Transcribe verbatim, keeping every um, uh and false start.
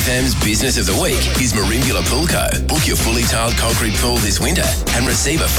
F M's Business of the Week is Marimbula Pool Co. Book your fully tiled concrete pool this winter and receive a